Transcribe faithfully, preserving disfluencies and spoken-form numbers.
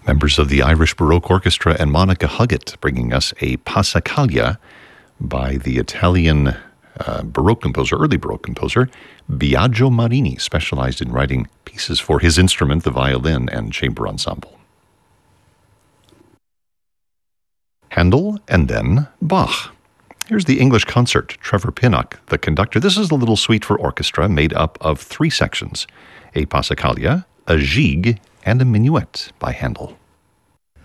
Members of the Irish Baroque Orchestra and Monica Huggett bringing us a Passacaglia by the Italian uh, Baroque composer, early Baroque composer, Biagio Marini, specialized in writing pieces for his instrument, the violin, and chamber ensemble. Handel, and then Bach. Here's the English concert, Trevor Pinnock, the conductor. This is a little suite for orchestra made up of three sections, a Passacaglia, a gigue, and a minuet by Handel.